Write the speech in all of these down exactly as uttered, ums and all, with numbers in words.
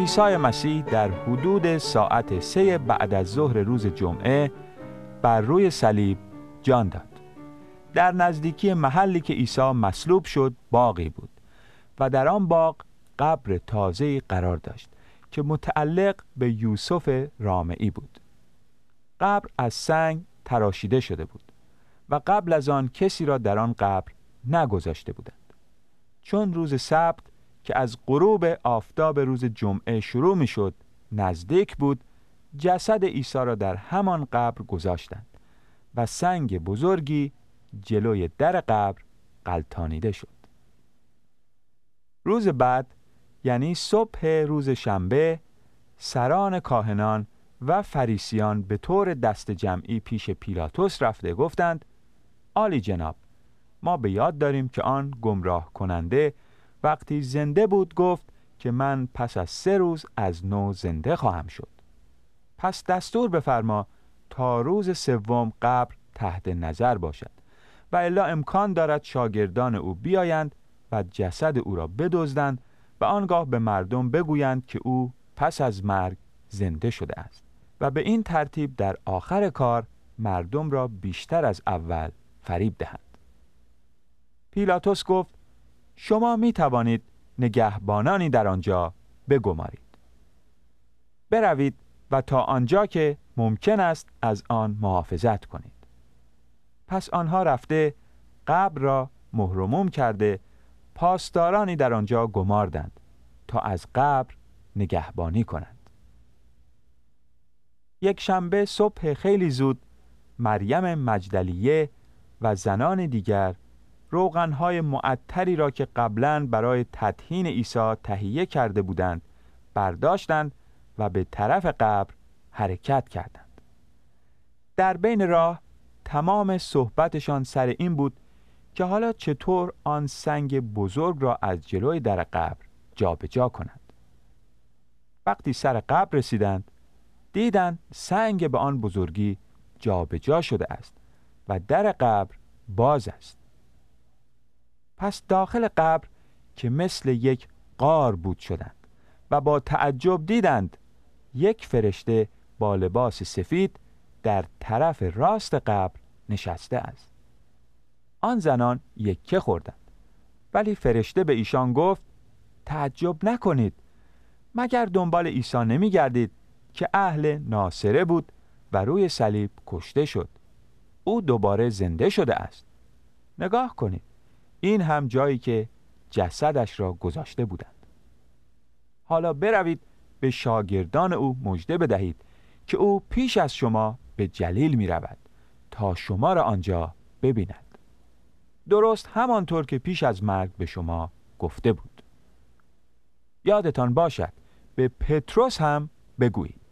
عیسی مسیح در حدود ساعت سه بعد از ظهر روز جمعه بر روی صلیب جان داد. در نزدیکی محلی که عیسی مصلوب شد باغی بود و در آن باغ قبر تازه‌ای قرار داشت که متعلق به یوسف رامعی بود. قبر از سنگ تراشیده شده بود و قبل از آن کسی را در آن قبر نگذاشته بودند. چون روز سبت که از غروب آفتاب روز جمعه شروع می شد نزدیک بود، جسد عیسی را در همان قبر گذاشتند و سنگ بزرگی جلوی در قبر غلتانیده شد. روز بعد، یعنی صبح روز شنبه، سران کاهنان و فریسیان به طور دست جمعی پیش پیلاطس رفته گفتند: عالی جناب، ما به یاد داریم که آن گمراه کننده وقتی زنده بود گفت که من پس از سه روز از نو زنده خواهم شد. پس دستور بفرما تا روز سوم قبر تحت نظر باشد و الا امکان دارد شاگردان او بیایند و جسد او را بدزدند و آنگاه به مردم بگویند که او پس از مرگ زنده شده است و به این ترتیب در آخر کار مردم را بیشتر از اول فریب دهند. پیلاطس گفت: شما می توانید نگهبانانی در آنجا بگمارید. بروید و تا آنجا که ممکن است از آن محافظت کنید. پس آنها رفته قبر را مهر و موم کرده پاسدارانی در آنجا گماردند تا از قبر نگهبانی کنند. یک شنبه صبح خیلی زود مریم مجدلیه و زنان دیگر روغنهای معطری را که قبلاً برای تدهین عیسی تهیه کرده بودند برداشتند و به طرف قبر حرکت کردند. در بین راه تمام صحبتشان سر این بود که حالا چطور آن سنگ بزرگ را از جلوی در قبر جابجا کنند. وقتی سر قبر رسیدند دیدند سنگ به آن بزرگی جابجا شده است و در قبر باز است. پس داخل قبر که مثل یک غار بود شدند و با تعجب دیدند یک فرشته با لباس سفید در طرف راست قبر نشسته است. آن زنان یکه خوردند، ولی فرشته به ایشان گفت: تعجب نکنید، مگر دنبال عیسی نمی گردید که اهل ناصره بود و روی صلیب کشته شد؟ او دوباره زنده شده است. نگاه کنید، این هم جایی که جسدش را گذاشته بودند. حالا بروید به شاگردان او مژده بدهید که او پیش از شما به جلیل می رود تا شما را آنجا ببیند. درست همانطور که پیش از مرگ به شما گفته بود. یادتان باشد به پتروس هم بگویید.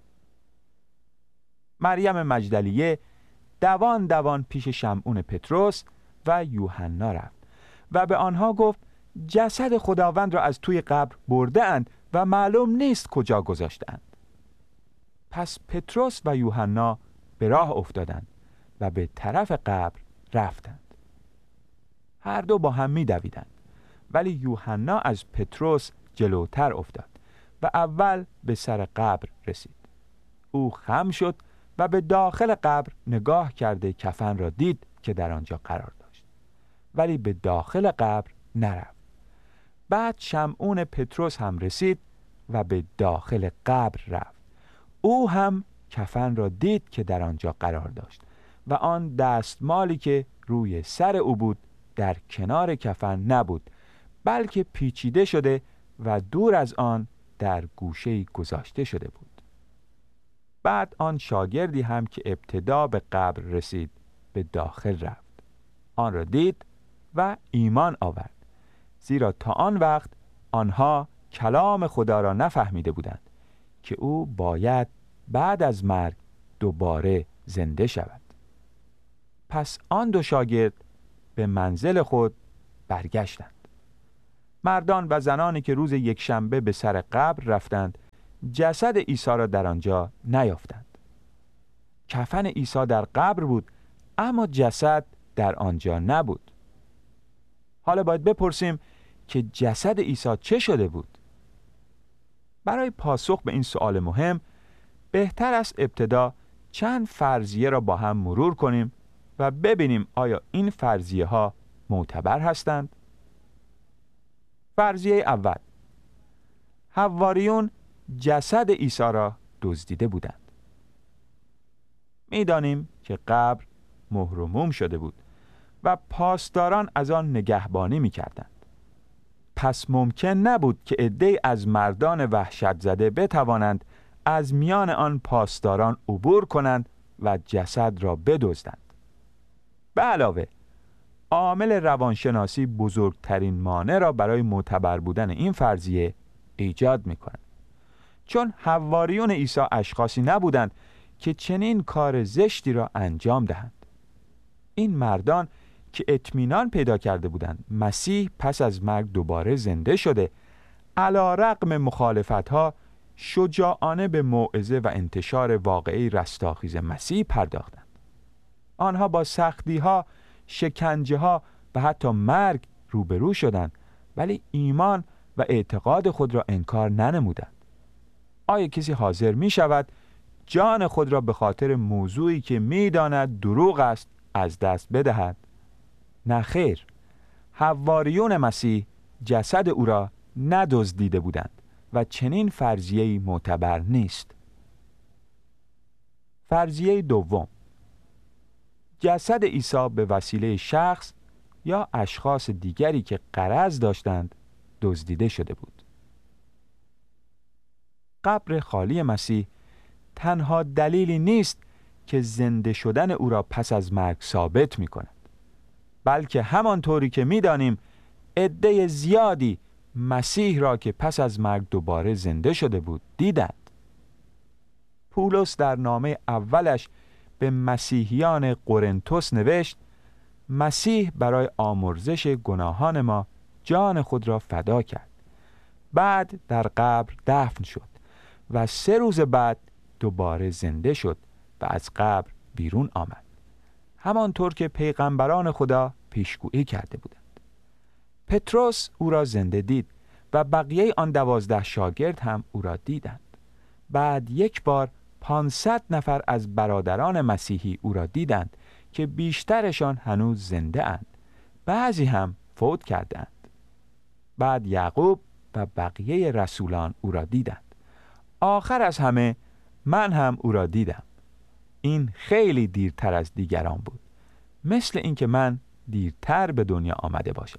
مریم مجدلیه دوان دوان پیش شمعون پتروس و یوحنا رفت و به آنها گفت: جسد خداوند را از توی قبر برده اند و معلوم نیست کجا گذاشتند. پس پتروس و یوحنا به راه افتادند و به طرف قبر رفتند. هر دو با هم می دویدند، ولی یوحنا از پتروس جلوتر افتاد و اول به سر قبر رسید. او خم شد و به داخل قبر نگاه کرده کفن را دید که در آنجا قرار داشت، ولی به داخل قبر نرفت. بعد شمعون پتروس هم رسید و به داخل قبر رفت. او هم کفن را دید که در آنجا قرار داشت و آن دستمالی که روی سر او بود در کنار کفن نبود، بلکه پیچیده شده و دور از آن در گوشه‌ای گذاشته شده بود. بعد آن شاگردی هم که ابتدا به قبر رسید به داخل رفت، آن را دید و ایمان آورد، زیرا تا آن وقت آنها کلام خدا را نفهمیده بودند که او باید بعد از مرگ دوباره زنده شود. پس آن دو شاگرد به منزل خود برگشتند. مردان و زنانی که روز یکشنبه به سر قبر رفتند جسد عیسی را در آنجا نیافتند. کفن عیسی در قبر بود اما جسد در آنجا نبود. حالا باید بپرسیم که جسد عیسی چه شده بود؟ برای پاسخ به این سوال مهم بهتر است ابتدا چند فرضیه را با هم مرور کنیم و ببینیم آیا این فرضیه ها معتبر هستند؟ فرضیه اول: حواریون جسد عیسی را دزدیده بودند. می‌دانیم که قبر مهر و موم شده بود و پاسداران از آن نگهبانی می‌کردند. پس ممکن نبود که عده‌ای از مردان وحشت زده بتوانند از میان آن پاسداران عبور کنند و جسد را بدزدند. به علاوه عامل روانشناسی بزرگترین مانع را برای معتبر بودن این فرضیه ایجاد می‌کند، چون حواریون عیسی اشخاصی نبودند که چنین کار زشتی را انجام دهند. این مردان که اطمینان پیدا کرده بودند مسیح پس از مرگ دوباره زنده شده، علی رغم مخالفت‌ها شجاعانه به موعظه و انتشار واقعه رستاخیز مسیح پرداختند. آنها با سختی‌ها، شکنجه‌ها و حتی مرگ روبرو شدند، ولی ایمان و اعتقاد خود را انکار ننمودند. آیا کسی حاضر می شود جان خود را به خاطر موضوعی که می داند دروغ است از دست بدهد؟ نه خیر. حواریون مسیح جسد او را ندزدیده بودند و چنین فرضیه‌ای معتبر نیست. فرضیه دوم: جسد عیسی به وسیله شخص یا اشخاص دیگری که غرض داشتند دزدیده شده بود. قبر خالی مسیح تنها دلیلی نیست که زنده شدن او را پس از مرگ ثابت می کند، بلکه همانطوری که می دانیم عده زیادی مسیح را که پس از مرگ دوباره زنده شده بود دیدند. پولس در نامه اولش به مسیحیان قرنتس نوشت: مسیح برای آمرزش گناهان ما جان خود را فدا کرد، بعد در قبر دفن شد و سه روز بعد دوباره زنده شد و از قبر بیرون آمد، همانطور که پیغمبران خدا پیشگویی کرده بودند. پتروس او را زنده دید و بقیه آن دوازده شاگرد هم او را دیدند. بعد یک بار پانصد نفر از برادران مسیحی او را دیدند که بیشترشان هنوز زنده اند، بعضی هم فوت کردند. بعد یعقوب و بقیه رسولان او را دیدند. آخر از همه من هم او را دیدم. این خیلی دیرتر از دیگران بود، مثل اینکه من دیرتر به دنیا آمده باشم.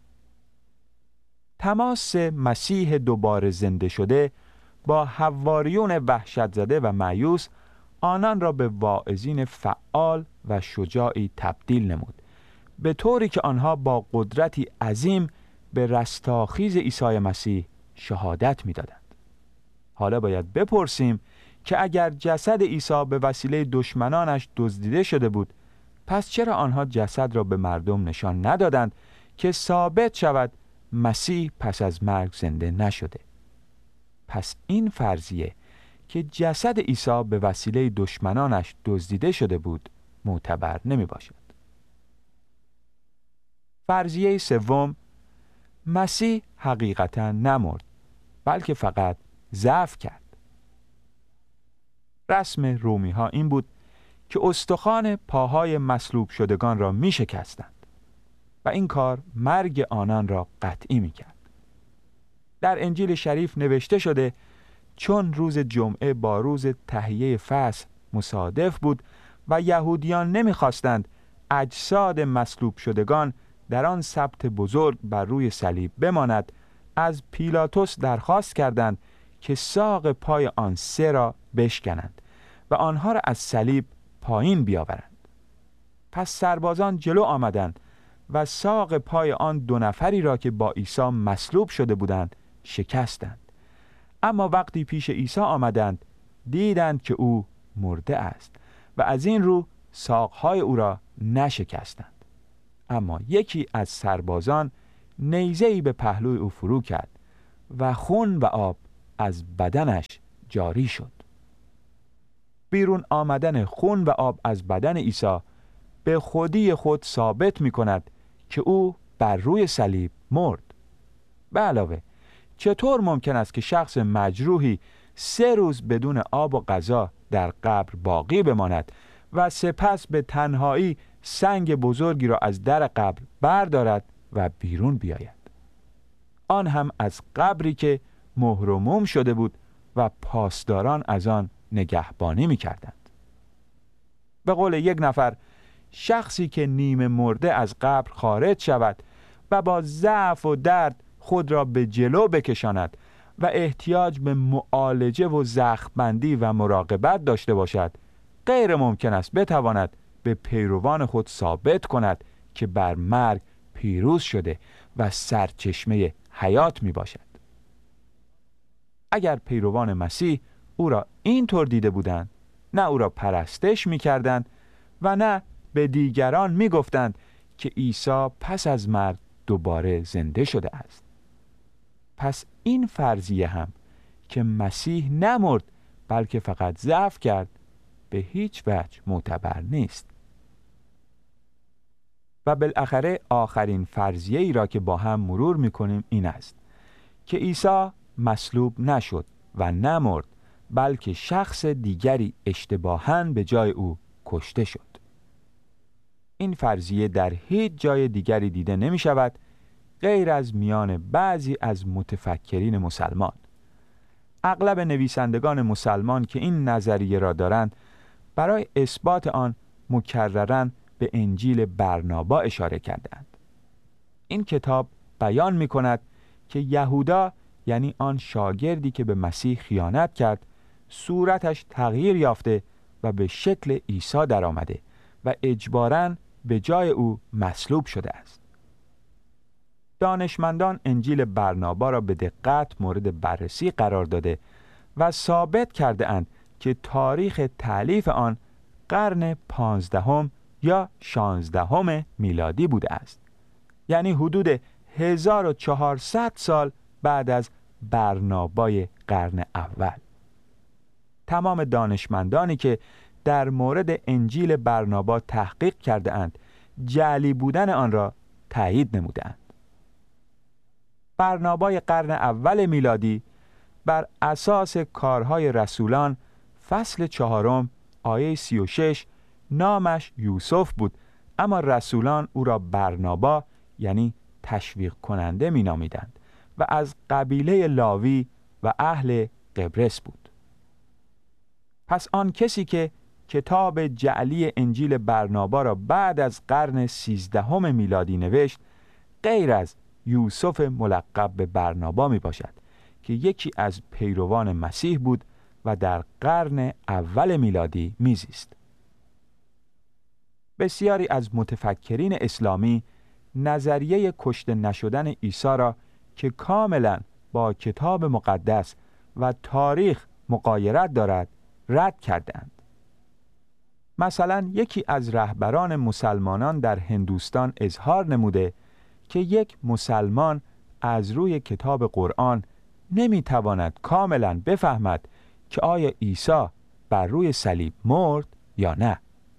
تماس مسیح دوباره زنده شده با حواریون وحشت زده و مایوس آنان را به واعظین فعال و شجاعی تبدیل نمود، به طوری که آنها با قدرتی عظیم به رستاخیز عیسی مسیح شهادت می‌دادند. حالا باید بپرسیم که اگر جسد عیسی به وسیله دشمنانش دزدیده شده بود، پس چرا آنها جسد را به مردم نشان ندادند که ثابت شود مسیح پس از مرگ زنده نشده؟ پس این فرضیه که جسد عیسی به وسیله دشمنانش دزدیده شده بود معتبر نمی باشد. فرضیه سوم: مسیح حقیقتا نمرد، بلکه فقط ضعف کرد. رسم رومی ها این بود که استخوان پاهای مصلوب شدگان را می شکستند و این کار مرگ آنان را قطعی می کرد. در انجیل شریف نوشته شده چون روز جمعه با روز تهیه فصح مصادف بود و یهودیان نمی‌خواستند اجساد مصلوب شدگان در آن سبت بزرگ بر روی صلیب بماند، از پیلاطس درخواست کردند که ساق پای آن سه را بشکنند و آنها را از صلیب پایین بیاورند. پس سربازان جلو آمدند و ساق پای آن دو نفری را که با عیسی مصلوب شده بودند شکستند. اما وقتی پیش عیسی آمدند دیدند که او مرده است و از این رو ساقهای او را نشکستند. اما یکی از سربازان نیزه‌ای به پهلوی او فرو کرد و خون و آب از بدنش جاری شد. بیرون آمدن خون و آب از بدن عیسی به خودی خود ثابت می کند که او بر روی صلیب مرد. به علاوه چطور ممکن است که شخص مجروحی سه روز بدون آب و غذا در قبر باقی بماند و سپس به تنهایی سنگ بزرگی را از در قبر بردارد و بیرون بیاید؟ آن هم از قبری که مهر و موم شده بود و پاسداران از آن نگهبانی می‌کردند. به قول یک نفر، شخصی که نیمه مرده از قبر خارج شود و با ضعف و درد خود را به جلو بکشاند و احتیاج به معالجه و زخم‌بندی و مراقبت داشته باشد، غیر ممکن است بتواند به پیروان خود ثابت کند که بر مرگ پیروز شده و سرچشمه حیات می باشد. اگر پیروان مسیح او را اینطور دیده بودند، نه او را پرستش می کردند و نه به دیگران می گفتند که عیسی پس از مرگ دوباره زنده شده است. پس این فرضیه هم که مسیح نمرد بلکه فقط ضعف کرد به هیچ وجه معتبر نیست. و بالاخره آخرین فرضیه ای را که با هم مرور می کنیم این است که عیسی مصلوب نشد و نمرد بلکه شخص دیگری اشتباهاً به جای او کشته شد. این فرضیه در هیچ جای دیگری دیده نمی شود غیر از میان بعضی از متفکرین مسلمان. اغلب نویسندگان مسلمان که این نظریه را دارند برای اثبات آن مکرراً به انجیل برنابا اشاره کردند. این کتاب بیان می کند که یهودا، یعنی آن شاگردی که به مسیح خیانت کرد، صورتش تغییر یافته و به شکل عیسی درآمده و اجباراً به جای او مصلوب شده است. دانشمندان انجیل برنابا را به دقت مورد بررسی قرار داده و ثابت کرده اند که تاریخ تألیف آن قرن پانزدهم یا شانزدهم میلادی بوده است، یعنی حدود هزار و چهارصد سال بعد از برنابای قرن اول. تمام دانشمندانی که در مورد انجیل برنابا تحقیق کرده اند جعلی بودن آن را تایید نموده اند. برنابای قرن اول میلادی بر اساس کارهای رسولان فصل چهارم آیه سی و شش نامش یوسف بود، اما رسولان او را برنابا یعنی تشویق کننده می نامیدند و از قبیله لاوی و اهل قبرس بود. پس آن کسی که کتاب جعلی انجیل برنابا را بعد از قرن سیزدهم میلادی نوشت غیر از یوسف ملقب به برنابا می باشد که یکی از پیروان مسیح بود و در قرن اول میلادی میزیست. بسیاری از متفکرین اسلامی نظریه کشته نشدن عیسی را که کاملا با کتاب مقدس و تاریخ مغایرت دارد رد کردند. مثلا یکی از رهبران مسلمانان در هندوستان اظهار نموده که یک مسلمان از روی کتاب قرآن نمیتواند کاملا بفهمد که آیا عیسی بر روی صلیب مرد یا نه.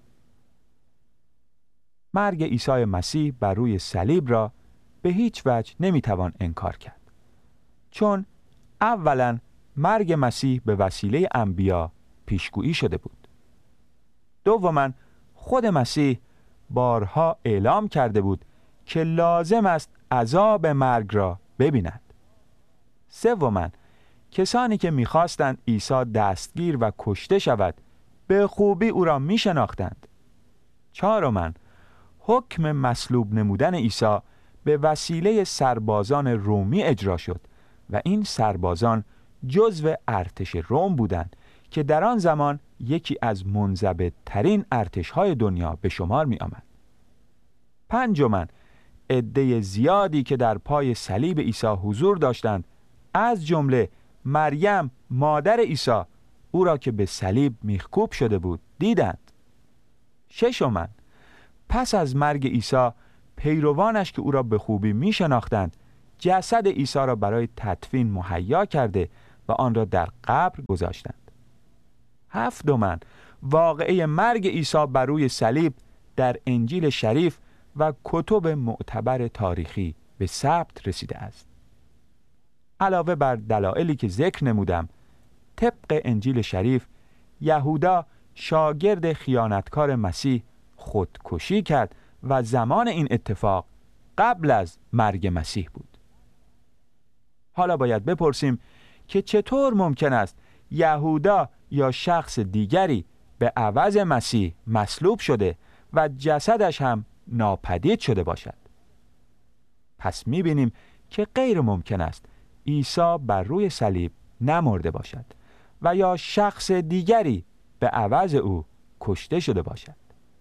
مرگ عیسی مسیح بر روی صلیب را به هیچ وجه نمیتوان انکار کرد، چون اولا مرگ مسیح به وسیله انبیا پیشگویی شده بود. دوما خود مسیح بارها اعلام کرده بود که لازم است عذاب مرگ را ببیند. سوما کسانی که می‌خواستند عیسی دستگیر و کشته شود به خوبی او را می‌شناختند. چهارما حکم مصلوب نمودن عیسی به وسیله سربازان رومی اجرا شد و این سربازان جزو ارتش روم بودند که در آن زمان یکی از منضبط‌ترین ارتش‌های دنیا به شمار می آمد. پنجما عده زیادی که در پای صلیب عیسی حضور داشتند، از جمله مریم مادر عیسی، او را که به صلیب میخکوب شده بود دیدند. ششما پس از مرگ عیسی پیروانش که او را به خوبی می شناختند جسد عیسی را برای تدفین مهیا کرده و آن را در قبر گذاشتند. هفتما واقعه مرگ عیسی بر روی صلیب در انجیل شریف و کتب معتبر تاریخی به ثبت رسیده است. علاوه بر دلایلی که ذکر نمودم، طبق انجیل شریف یهودا شاگرد خیانتکار مسیح خودکشی کرد و زمان این اتفاق قبل از مرگ مسیح بود. حالا باید بپرسیم که چطور ممکن است یهودا یا شخص دیگری به عوض مسیح مصلوب شده و جسدش هم ناپدید شده باشد؟ پس می‌بینیم که غیر ممکن است عیسی بر روی صلیب نمرده باشد و یا شخص دیگری به عوض او کشته شده باشد.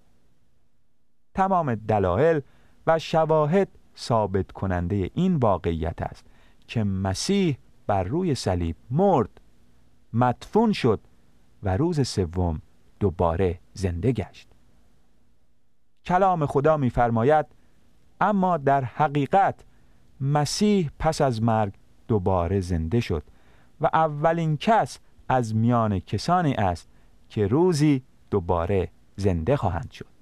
تمام دلایل و شواهد ثابت کننده این واقعیت است که مسیح بر روی صلیب مرد، مدفون شد و روز سوم دوباره زنده گشت. کلام خدا می‌فرماید اما در حقیقت مسیح پس از مرگ دوباره زنده شد و اولین کس از میان کسانی است که روزی دوباره زنده خواهند شد.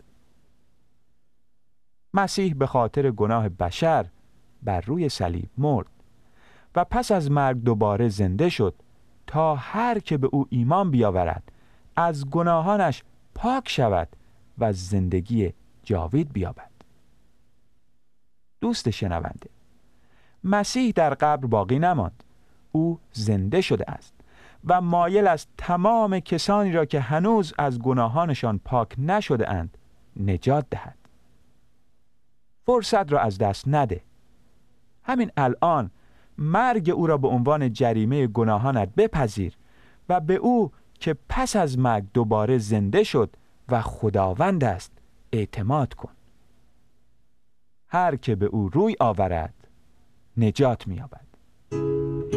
مسیح به خاطر گناه بشر بر روی صلیب مرد و پس از مرگ دوباره زنده شد تا هر که به او ایمان بیاورد از گناهانش پاک شود و زندگی جاوید بیابد. دوست شنونده، مسیح در قبر باقی نماند. او زنده شده است و مایل است تمام کسانی را که هنوز از گناهانشان پاک نشده اند نجات دهد. فرصت را از دست نده. همین الان مرگ او را به عنوان جریمه گناهانت بپذیر و به او که پس از مرگ دوباره زنده شد و خداوند است اعتماد کن. هر که به او روی آورد نجات می‌یابد.